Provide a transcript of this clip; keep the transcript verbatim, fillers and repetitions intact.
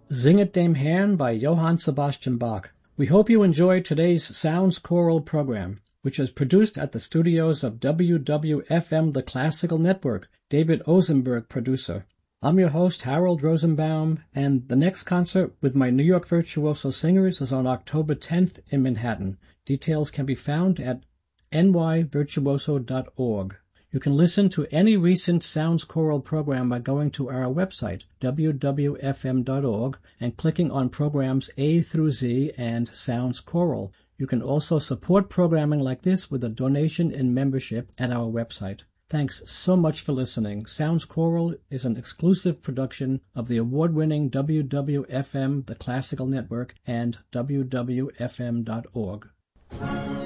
Singet dem Herrn by Johann Sebastian Bach. We hope you enjoyed today's Sounds Choral program, which is produced at the studios of W W F M The Classical Network, David Osenberg producer. I'm your host, Harold Rosenbaum, and the next concert with my New York Virtuoso Singers is on October tenth in Manhattan. Details can be found at n y virtuoso dot org. You can listen to any recent Sounds Choral program by going to our website, w w f m dot org, and clicking on programs A through Z and Sounds Choral. You can also support programming like this with a donation and membership at our website. Thanks so much for listening. Sounds Choral is an exclusive production of the award-winning W W F M The Classical Network and w w f m dot org.